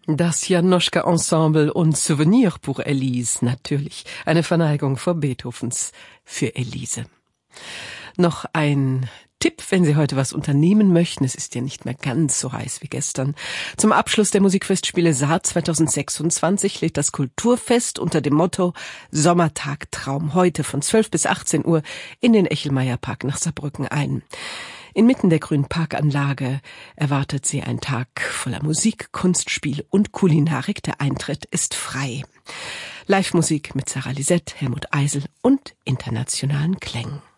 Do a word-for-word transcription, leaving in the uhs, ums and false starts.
Das Janoschka-Ensemble und Souvenir pour Elise, natürlich. Eine Verneigung vor Beethovens für Elise. Noch ein Tipp, wenn Sie heute was unternehmen möchten. Es ist ja nicht mehr ganz so heiß wie gestern. Zum Abschluss der Musikfestspiele Saar zwanzig sechsundzwanzig lädt das Kulturfest unter dem Motto Sommertag Traum heute von zwölf bis achtzehn Uhr in den Echelmeierpark nach Saarbrücken ein. Inmitten der grünen Parkanlage erwartet Sie ein Tag voller Musik, Kunstspiel und Kulinarik. Der Eintritt ist frei. Live-Musik mit Sarah Lisette, Helmut Eisel und internationalen Klängen.